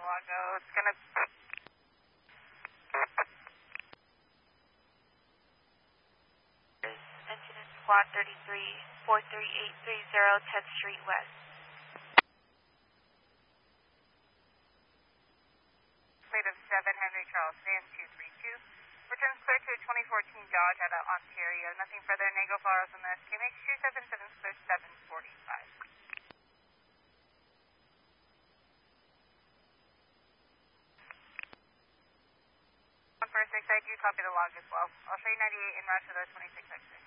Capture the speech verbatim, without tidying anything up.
Mar-a-Lago. It's going to... Engine is Squad thirty-three, four three eight three zero, tenth Street West. Plate of seven, Henry Charles Stan two three two. Returns clear to a twenty fourteen Dodge out of Ontario. Nothing further. Nego follows on the S Q M H two seven seven, clear seven forty-five. one four six, I do copy the log as well. I'll show you ninety-eight en route to the twenty-six exit.